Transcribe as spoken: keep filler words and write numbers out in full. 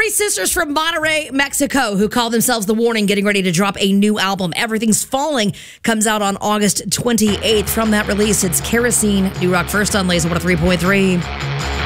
three sisters from Monterrey, Mexico, who call themselves The Warning, getting ready to drop a new album. Everything's Falling comes out on August twenty-eighth. From that release, it's Kerosene, New Rock First on Laser one oh three point three.